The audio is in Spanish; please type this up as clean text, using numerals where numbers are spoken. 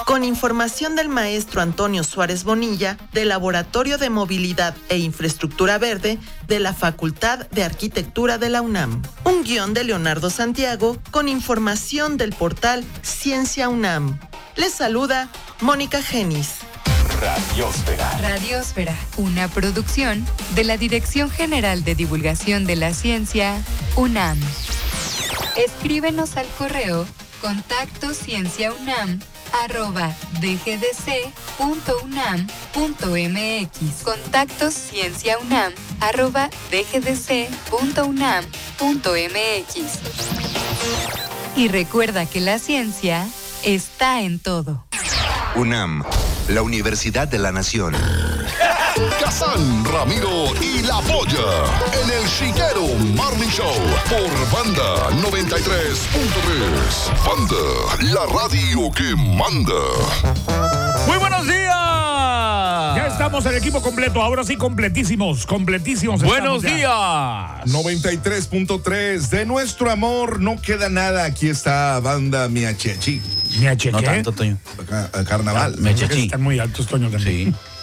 con información del maestro Antonio Suárez Bonilla, del Laboratorio de Movilidad e Infraestructura Verde de la Facultad de Arquitectura de la UNAM. Un guión de Leonardo Santiago con información del portal Ciencia UNAM. Les saluda Mónica Genis. Radiósfera. Radiósfera, una producción de la Dirección General de Divulgación de la Ciencia, UNAM. Escríbenos al correo contactoscienciaunam@dgdc.unam.mx. contactoscienciaunam@dgdc.unam.mx. Y recuerda que la ciencia está en todo. UNAM, la Universidad de la Nación. Kazán, Ramiro y La Polla en el Chiquero Morning Show por Banda 93.3. Banda, la radio que manda. Muy buenos días. Ya estamos el equipo completo, ahora sí completísimos. Buenos días. 93.3, de nuestro amor no queda nada. Aquí está Banda Miachechi. Miachechi. No tanto, Toño. Carnaval. Miachechi. Están muy altos, Toño, también. Sí.